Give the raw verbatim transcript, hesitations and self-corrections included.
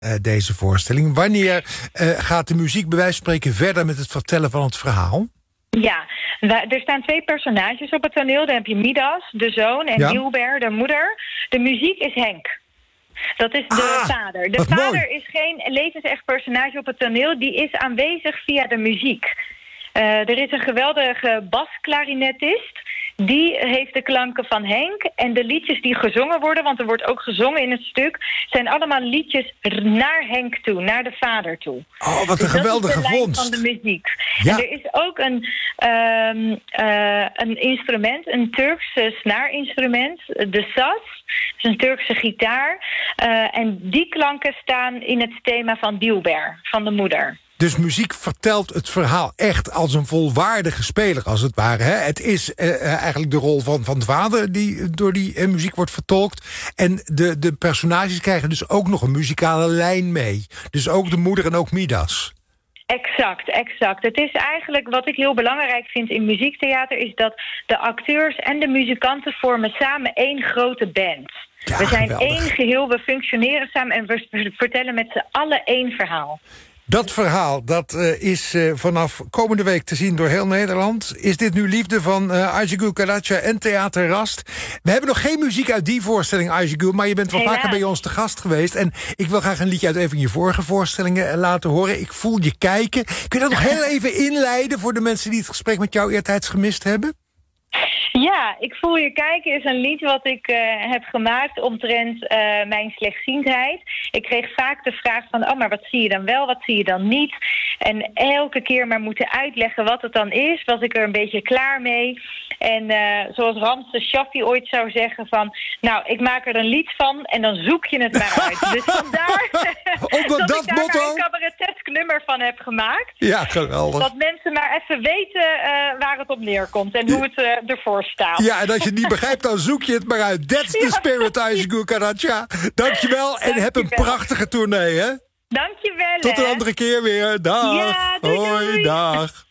uh, deze voorstelling. Wanneer uh, gaat de muziek bij wijze van spreken verder met het vertellen van het verhaal? Ja, er staan twee personages op het toneel. Dan heb je Midas, de zoon, en ja. Dilber, de moeder. De muziek is Henk. Dat is de ah, vader. De vader mooi. Is geen levensecht personage op het toneel. Die is aanwezig via de muziek. Uh, er is een geweldige basklarinetist. Die heeft de klanken van Henk. En de liedjes die gezongen worden, want er wordt ook gezongen in het stuk, zijn allemaal liedjes naar Henk toe, naar de vader toe. Oh, wat een dus geweldige dat is de vondst. lijn van de muziek. Ja. En er is ook een, um, uh, een instrument, een Turkse snaarinstrument, de saz. Dat is een Turkse gitaar. Uh, en die klanken staan in het thema van Dilber, van de moeder. Dus muziek vertelt het verhaal echt als een volwaardige speler, als het ware. Hè? Het is uh, eigenlijk de rol van, van de vader die door die uh, muziek wordt vertolkt. En de, de personages krijgen dus ook nog een muzikale lijn mee. Dus ook de moeder en ook Midas. Exact, exact. Het is eigenlijk wat ik heel belangrijk vind in muziektheater, is dat de acteurs en de muzikanten vormen samen één grote band. Ja, we zijn geweldig. één geheel, we functioneren samen en we vertellen met z'n allen één verhaal. Dat verhaal dat uh, is uh, vanaf komende week te zien door heel Nederland. Is dit nu liefde van uh, Ayşegül Karaca en Theater Rast? We hebben nog geen muziek uit die voorstelling, Ayşegül, maar je bent wel Helaas. vaker bij ons te gast geweest. En ik wil graag een liedje uit een van je vorige voorstellingen laten horen. Ik voel je kijken. Kun je dat nog heel even inleiden voor de mensen die het gesprek met jou eertijds gemist hebben? Ja, Ik voel je kijken is een lied wat ik uh, heb gemaakt omtrent uh, mijn slechtziendheid. Ik kreeg vaak de vraag van, oh, maar wat zie je dan wel, wat zie je dan niet? En elke keer maar moeten uitleggen wat het dan is, was ik er een beetje klaar mee. En uh, zoals Ramses Shaffi ooit zou zeggen van, nou, ik maak er een lied van en dan zoek je het maar uit. Dus vandaar Onder dat, dat ik daar motto maar een cabaretesk nummer van heb gemaakt. Ja, geweldig. Dat mensen maar even weten uh, waar het op neerkomt en hoe het uh, ervoor staat. Ja, en als je het niet begrijpt, dan zoek je het maar uit. That's the spirit, Ayşegül Karaca. Dankjewel en Dankjewel. heb een prachtige tournee, hè? Dankjewel. Tot een hè. andere keer weer. Dag. Ja, doei, Hoi, doei. dag.